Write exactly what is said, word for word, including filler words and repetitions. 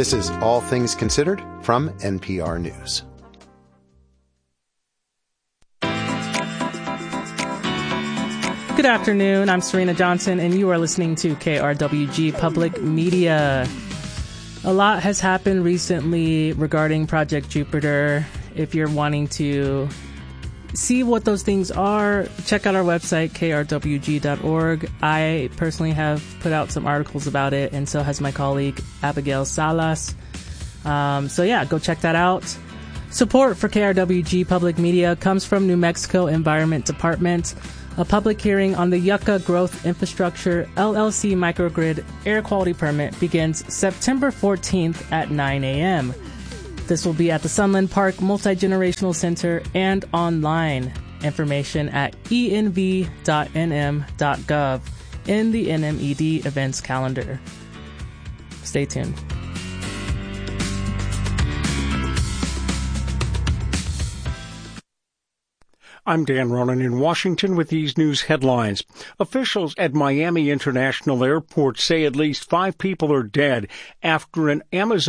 This is All Things Considered from N P R News. Good afternoon. I'm Serena Johnson, and you are listening to K R W G Public Media. A lot has happened recently regarding Project Jupiter. If you're wanting to see what those things are, check out our website, k r w g dot org. I personally have put out some articles about it, and so has my colleague Abigail Salas. Um, so yeah, go check that out. Support for K R W G Public Media comes from New Mexico Environment Department. A public hearing on the Yucca Growth Infrastructure L L C microgrid air quality permit begins September fourteenth at nine a.m. This will be at the Sunland Park Multi-Generational Center and online. Information at e n v dot n m dot gov in the N M E D events calendar. Stay tuned. I'm Dan Ronan in Washington with these news headlines. Officials at Miami International Airport say at least five people are dead after an Amazon